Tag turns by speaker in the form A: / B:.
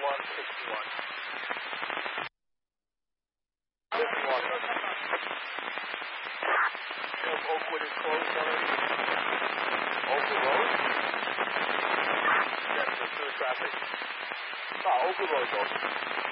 A: 161. This water. Oakwood is closed already. Oakwood Road? Yes, through traffic. Oakwood Road is open.